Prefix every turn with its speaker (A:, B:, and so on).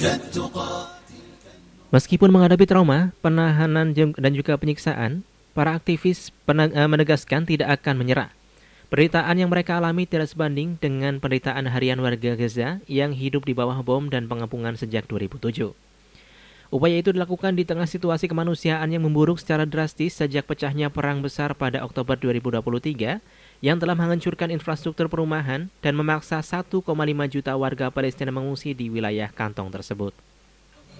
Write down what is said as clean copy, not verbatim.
A: Meskipun menghadapi trauma, penahanan dan juga penyiksaan, para aktivis menegaskan tidak akan menyerah. Penderitaan yang mereka alami tidak sebanding dengan penderitaan harian warga Gaza yang hidup di bawah bom dan pengepungan sejak 2007. Upaya itu dilakukan di tengah situasi kemanusiaan yang memburuk secara drastis sejak pecahnya perang besar pada Oktober 2023 yang telah menghancurkan infrastruktur perumahan dan memaksa 1,5 juta warga Palestina mengungsi di wilayah kantong tersebut.